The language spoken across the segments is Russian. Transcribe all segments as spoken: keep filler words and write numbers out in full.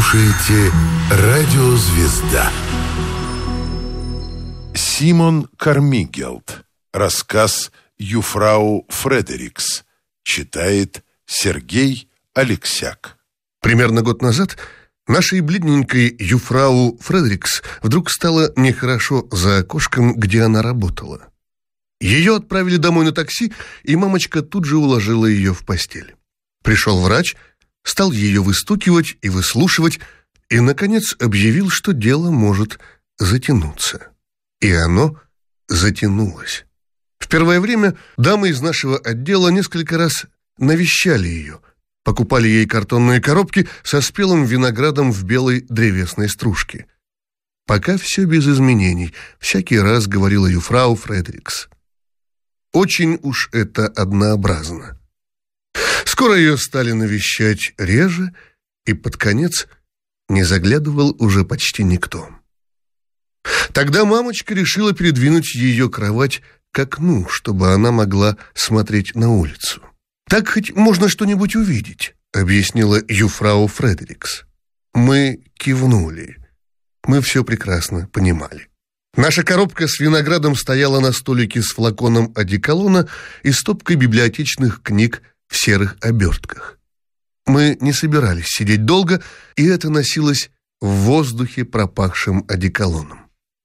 слушаете «Радио Звезда». Симон Кармигелд. Рассказ «Юфрау Фредерикс». Читает Сергей Алексяк. Примерно год назад нашей бледненькой Юфрау Фредерикс вдруг стало нехорошо за окошком, где она работала. Ее отправили домой на такси, и мамочка тут же уложила ее в постель. Пришел врач, стал ее выстукивать и выслушивать, и, наконец, объявил, что дело может затянуться. И оно затянулось. В первое время дамы из нашего отдела несколько раз навещали ее, покупали ей картонные коробки со спелым виноградом в белой древесной стружке. Пока все без изменений, всякий раз говорила Юфрау Фредерикс. Очень уж это однообразно. Скоро ее стали навещать реже, и под конец не заглядывал уже почти никто. Тогда мамочка решила передвинуть ее кровать к окну, чтобы она могла смотреть на улицу. «Так хоть можно что-нибудь увидеть», — объяснила Юфрау Фредерикс. Мы кивнули. Мы все прекрасно понимали. Наша коробка с виноградом стояла на столике с флаконом одеколона и стопкой библиотечных книг в серых обертках. Мы не собирались сидеть долго, и это носилось в воздухе, пропахшим одеколоном.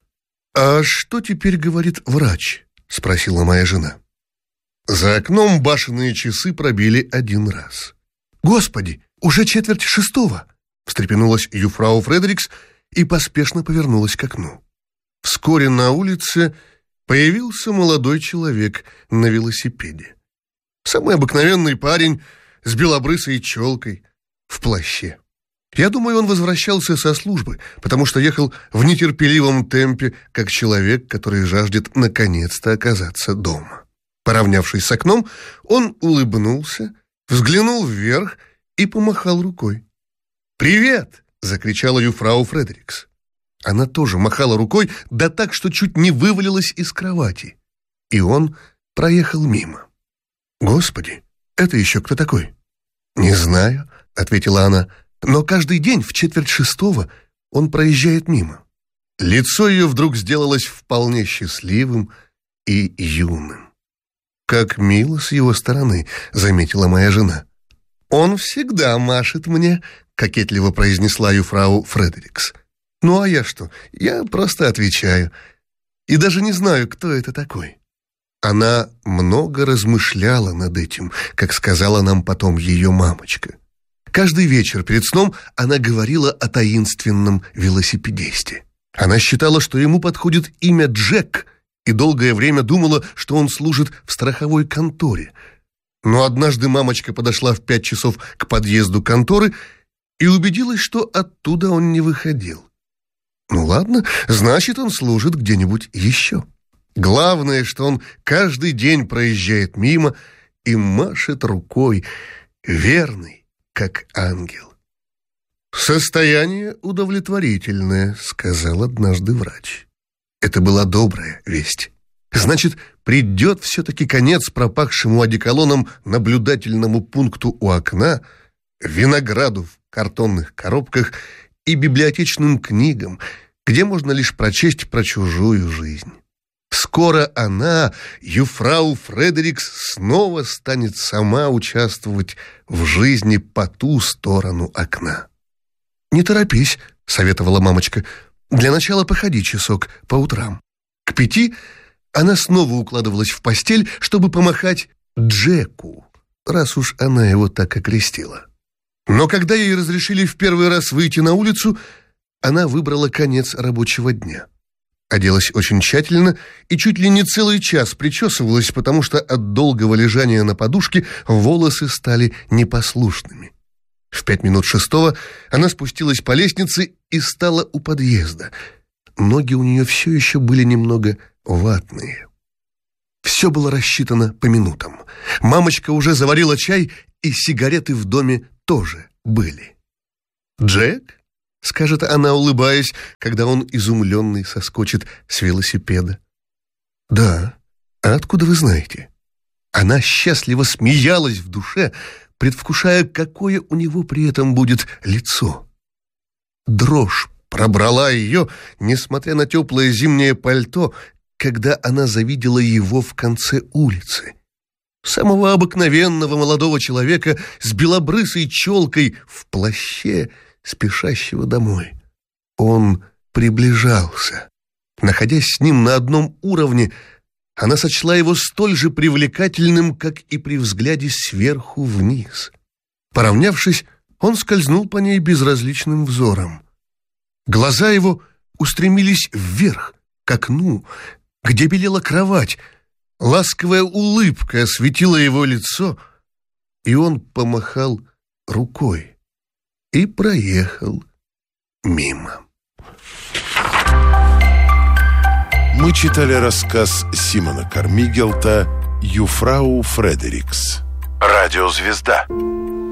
«А что теперь говорит врач?» — спросила моя жена. За окном башенные часы пробили один раз. «Господи, уже четверть шестого!» — встрепенулась Юфрау Фредерикс и поспешно повернулась к окну. Вскоре на улице появился молодой человек на велосипеде. Самый обыкновенный парень с белобрысой челкой, в плаще. Я думаю, он возвращался со службы, потому что ехал в нетерпеливом темпе, как человек, который жаждет наконец-то оказаться дома. Поравнявшись с окном, он улыбнулся, взглянул вверх и помахал рукой. «Привет!» — закричала Юфрау Фредерикс. Она тоже махала рукой, да так, что чуть не вывалилась из кровати. И он проехал мимо. «Господи, это еще кто такой?» «Не знаю», — ответила она, «но каждый день в четверть шестого он проезжает мимо». Лицо ее вдруг сделалось вполне счастливым и юным. «Как мило с его стороны», — заметила моя жена. «Он всегда машет мне», — кокетливо произнесла Юфрау Фредерикс. «Ну а я что? Я просто отвечаю. И даже не знаю, кто это такой». Она много размышляла над этим, как сказала нам потом ее мамочка. Каждый вечер перед сном она говорила о таинственном велосипедисте. Она считала, что ему подходит имя Джек, и долгое время думала, что он служит в страховой конторе. Но однажды мамочка подошла в пять часов к подъезду конторы и убедилась, что оттуда он не выходил. Ну ладно, значит, он служит где-нибудь еще. Главное, что он каждый день проезжает мимо и машет рукой, верный, как ангел. «Состояние удовлетворительное», — сказал однажды врач. Это была добрая весть. Значит, придет все-таки конец пропахшему одеколоном наблюдательному пункту у окна, винограду в картонных коробках и библиотечным книгам, где можно лишь прочесть про чужую жизнь. Скоро она, Юфрау Фредерикс, снова станет сама участвовать в жизни по ту сторону окна. «Не торопись», — советовала мамочка. «Для начала походи часок по утрам». К пяти она снова укладывалась в постель, чтобы помахать Джеку, раз уж она его так окрестила. Но когда ей разрешили в первый раз выйти на улицу, она выбрала конец рабочего дня. Оделась очень тщательно и чуть ли не целый час причесывалась, потому что от долгого лежания на подушке волосы стали непослушными. В пять минут шестого она спустилась по лестнице и стала у подъезда. Ноги у нее все еще были немного ватные. Все было рассчитано по минутам. Мамочка уже заварила чай, и сигареты в доме тоже были. «Джек?» — скажет она, улыбаясь, когда он, изумленный, соскочит с велосипеда. «Да. А откуда вы знаете?» Она счастливо смеялась в душе, предвкушая, какое у него при этом будет лицо. Дрожь пробрала ее, несмотря на теплое зимнее пальто, когда она завидела его в конце улицы. Самого обыкновенного молодого человека с белобрысой челкой в плаще, спешащего домой. Он приближался. Находясь с ним на одном уровне, она сочла его столь же привлекательным, как и при взгляде сверху вниз. Поравнявшись, он скользнул по ней безразличным взором. Глаза его устремились вверх, к окну, где белела кровать. Ласковая улыбка осветила его лицо, и он помахал рукой и проехал мимо. Мы читали рассказ Симона Кармигелта «Юфрау Фредерикс». Радиозвезда.